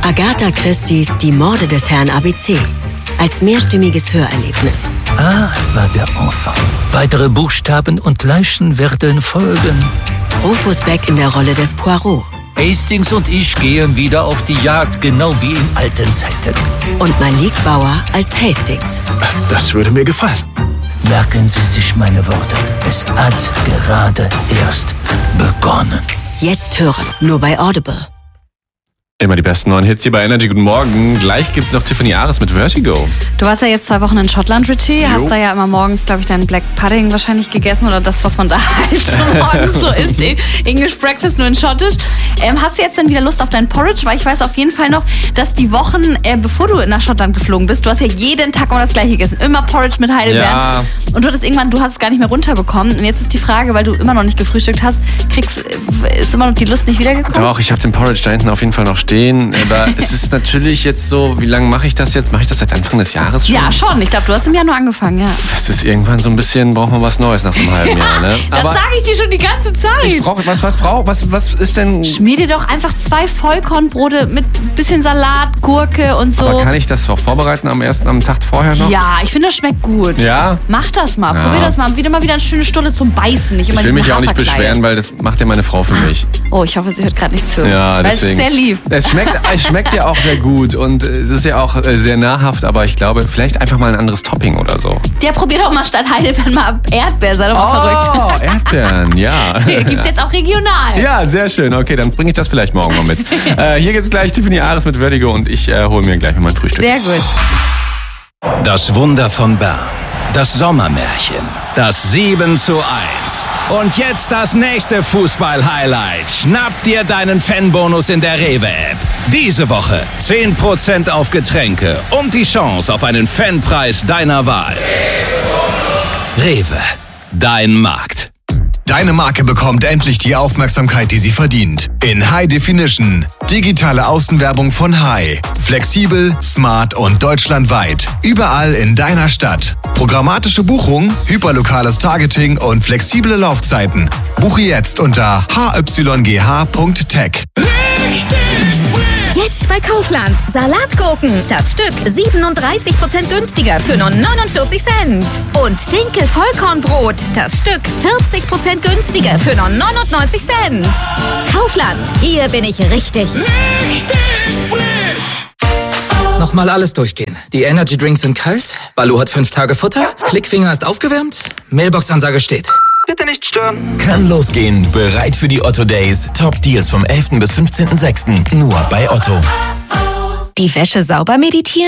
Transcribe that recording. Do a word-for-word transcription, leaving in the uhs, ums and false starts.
Agatha Christie's Die Morde des Herrn A B C. Als mehrstimmiges Hörerlebnis. A war der Enfant. Weitere Buchstaben und Leichen werden folgen. Rufus Beck in der Rolle des Poirot. Hastings und ich gehen wieder auf die Jagd, genau wie in alten Zeiten. Und Malik Bauer als Hastings. Das würde mir gefallen. Merken Sie sich meine Worte. Es hat gerade erst begonnen. Jetzt hören, nur bei Audible. Immer die besten neuen Hits hier bei Energy. Guten Morgen. Gleich gibt's noch Tiffany Ares mit Vertigo. Du warst ja jetzt zwei Wochen in Schottland, Richie. Jo. Hast da ja immer morgens, glaube ich, deinen Black Pudding wahrscheinlich gegessen oder das, was man da halt so morgens so isst. English Breakfast, nur in Schottisch. Ähm, hast du jetzt dann wieder Lust auf dein Porridge? Weil ich weiß auf jeden Fall noch, dass die Wochen, äh, bevor du nach Schottland geflogen bist, du hast ja jeden Tag immer das Gleiche gegessen. Immer Porridge mit Heidelbeeren. Ja. Und du hattest irgendwann, du hast es gar nicht mehr runterbekommen. Und jetzt ist die Frage, weil du immer noch nicht gefrühstückt hast, kriegst, ist immer noch die Lust nicht wiedergekommen? Doch, ich habe den Porridge da hinten auf jeden Fall noch stehen. Aber es ist natürlich jetzt so, wie lange mache ich das jetzt? Mache ich das seit Anfang des Jahres schon? Ja, schon. Ich glaube, du hast im Januar angefangen, ja. Das ist irgendwann so ein bisschen, braucht man was Neues nach so einem halben Jahr, ne? Das sage ich dir schon die ganze Zeit. Ich brauche, was, was brauch, was, was ist denn... Schmier dir doch einfach zwei Vollkornbrote mit bisschen Salat, Gurke und so. Aber kann ich das auch vorbereiten am ersten, am Tag vorher noch? Ja, ich finde, das schmeckt gut. Ja? Mach das mal, Ja. probier das mal. Wieder mal wieder eine schöne Stunde zum Beißen. Nicht immer Ich will mich diesen auch nicht Haferkleid. beschweren, weil das macht ja meine Frau für mich. Oh, ich hoffe, sie hört gerade nicht zu. Ja, weil deswegen. es ist sehr lieb. Es schmeckt, es schmeckt ja auch sehr gut und es ist ja auch äh, sehr nahrhaft, aber ich glaube, vielleicht einfach mal ein anderes Topping oder so. Ja, probier doch mal statt Heidelbeeren mal Erdbeer. Sei doch mal Oh, verrückt. Erdbeeren, ja. Gibt's jetzt auch regional. Ja, sehr schön. Okay, dann bringe ich das vielleicht morgen mal mit. äh, hier gibt's gleich Tiffany Ares mit Vertigo und ich äh, hole mir gleich mal mein Frühstück. Sehr gut. Das Wunder von Bern. Das Sommermärchen. Das sieben zu eins. Und jetzt das nächste Fußball-Highlight. Schnapp dir deinen Fanbonus in der Rewe-App. Diese Woche zehn Prozent auf Getränke und die Chance auf einen Fanpreis deiner Wahl. Rewe. Dein Markt. Deine Marke bekommt endlich die Aufmerksamkeit, die sie verdient. In High Definition. Digitale Außenwerbung von High. Flexibel, smart und deutschlandweit. Überall in deiner Stadt. Programmatische Buchung, hyperlokales Targeting und flexible Laufzeiten. Buche jetzt unter h y g h punkt tech. Jetzt bei Kaufland. Salatgurken. Das Stück siebenunddreißig Prozent günstiger für nur neunundvierzig Cent. Und Dinkel Vollkornbrot. Das Stück vierzig Prozent günstiger für nur neunundneunzig Cent. Kaufland. Hier bin ich richtig. Richtig frisch. Nochmal alles durchgehen. Die Energy Drinks sind kalt, Balu hat fünf Tage Futter, Klickfinger ist aufgewärmt, Mailbox-Ansage steht. Bitte nicht stören. Kann losgehen. Bereit für die Otto Days. Top Deals vom elften bis fünfzehnten sechsten Nur bei Otto. Die Wäsche sauber meditieren?